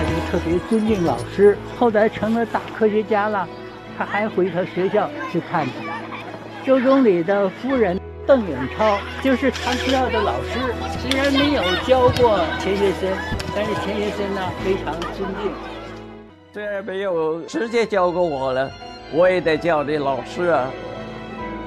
他就特别尊敬老师，后来成了大科学家了，他还回他学校去看他。周总理的夫人邓颖超就是他学校的老师，虽然没有教过钱学森，但是钱学森呢非常尊敬。 虽然没有直接教过我了，我也得叫你老师啊。